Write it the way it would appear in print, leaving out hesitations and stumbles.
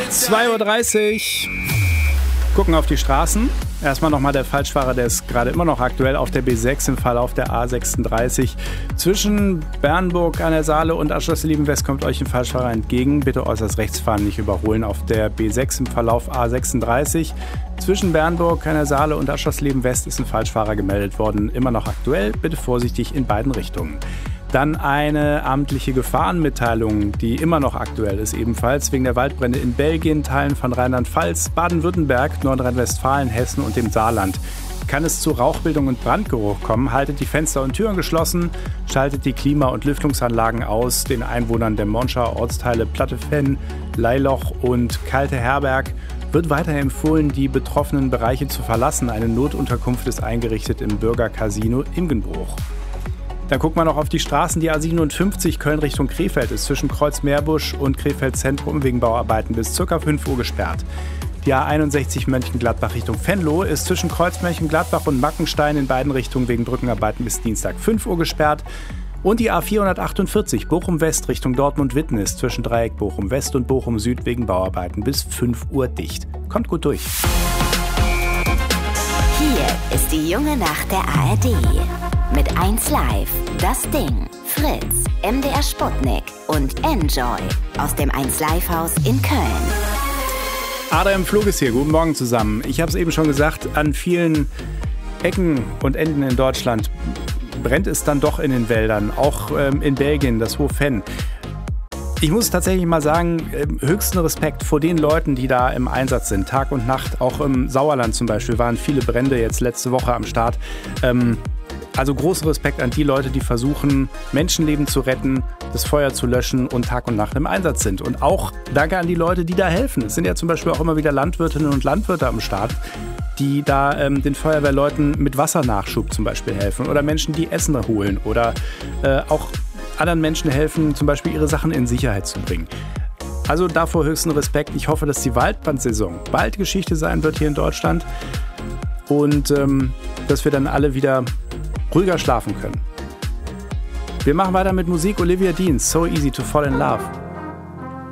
2:30 Uhr. Gucken auf die Straßen. Erstmal nochmal der Falschfahrer, der ist gerade immer noch aktuell auf der B6 im Verlauf der A36. Zwischen Bernburg an der Saale und Aschersleben West kommt euch ein Falschfahrer entgegen. Bitte äußerst rechts fahren, nicht überholen auf der B6 im Verlauf A36. Zwischen Bernburg an der Saale und Aschersleben West ist ein Falschfahrer gemeldet worden. Immer noch aktuell, bitte vorsichtig in beiden Richtungen. Dann eine amtliche Gefahrenmitteilung, die immer noch aktuell ist, ebenfalls wegen der Waldbrände in Belgien, Teilen von Rheinland-Pfalz, Baden-Württemberg, Nordrhein-Westfalen, Hessen und dem Saarland. Kann es zu Rauchbildung und Brandgeruch kommen, haltet die Fenster und Türen geschlossen, schaltet die Klima- und Lüftungsanlagen aus. Den Einwohnern der Monschauer Ortsteile Plattefenn, Leiloch und Kalte Herberg wird weiterhin empfohlen, die betroffenen Bereiche zu verlassen. Eine Notunterkunft ist eingerichtet im Bürgercasino Imgenbruch. Dann guckt man noch auf die Straßen. Die A57 Köln Richtung Krefeld ist zwischen Kreuz-Meerbusch und Krefeld Zentrum wegen Bauarbeiten bis ca. 5 Uhr gesperrt. Die A61 Mönchengladbach Richtung Venlo ist zwischen Kreuz Mönchengladbach und Mackenstein in beiden Richtungen wegen Brückenarbeiten bis Dienstag 5 Uhr gesperrt. Und die A448 Bochum West Richtung Dortmund-Witten ist zwischen Dreieck Bochum West und Bochum Süd wegen Bauarbeiten bis 5 Uhr dicht. Kommt gut durch. Hier ist die junge Nacht der ARD. Mit 1 Live, Das Ding, Fritz, MDR Sputnik und Enjoy aus dem 1 Live Haus in Köln. Adrian Flug ist hier. Guten Morgen zusammen. Ich habe es eben schon gesagt, an vielen Ecken und Enden in Deutschland brennt es dann doch in den Wäldern. Auch in Belgien, das Hohe Venn. Ich muss tatsächlich mal sagen, höchsten Respekt vor den Leuten, die da im Einsatz sind. Tag und Nacht. Auch im Sauerland zum Beispiel waren viele Brände jetzt letzte Woche am Start. Also großen Respekt an die Leute, die versuchen, Menschenleben zu retten, das Feuer zu löschen und Tag und Nacht im Einsatz sind. Und auch danke an die Leute, die da helfen. Es sind ja zum Beispiel auch immer wieder Landwirtinnen und Landwirte am Start, die da den Feuerwehrleuten mit Wassernachschub zum Beispiel helfen. Oder Menschen, die Essen holen. Oder auch anderen Menschen helfen, zum Beispiel ihre Sachen in Sicherheit zu bringen. Also davor höchsten Respekt. Ich hoffe, dass die Waldbrandsaison bald Geschichte sein wird hier in Deutschland. Und dass wir dann alle wieder ruhiger schlafen können. Wir machen weiter mit Musik. Olivia Dean, So Easy to Fall in Love.